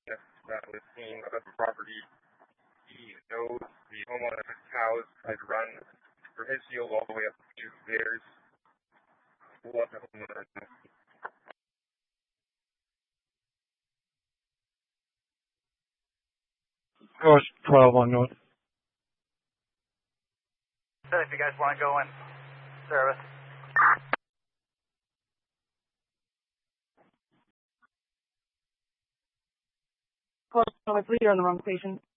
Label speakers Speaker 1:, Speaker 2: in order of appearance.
Speaker 1: that was seen of the property. He knows the homeowner's cows had run from his field all the way up to theirs. We'll let the homeowner know.
Speaker 2: Course 12 on north.
Speaker 3: So if you guys want to go in service.
Speaker 4: Close, number 3, you're on the wrong station.